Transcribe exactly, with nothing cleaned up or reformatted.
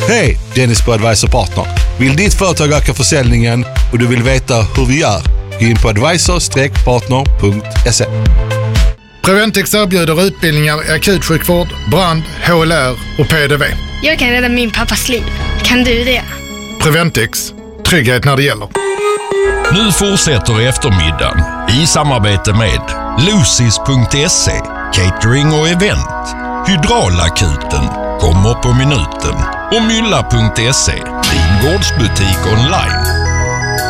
Hej, Dennis på Advisor Partner. Vill ditt företag öka försäljningen och du vill veta hur vi gör? Gå in på advisor partner punkt se. Preventix erbjuder utbildningar i akutsjukvård, brand, H L R och P D V. Jag kan rädda min pappas liv. Kan du det? Preventix. Trygghet när det gäller. Nu fortsätter eftermiddagen i samarbete med Lucis punkt se, catering och event. Hydraulakuten kommer på minuten och Mylla punkt se, din gårdsbutik online.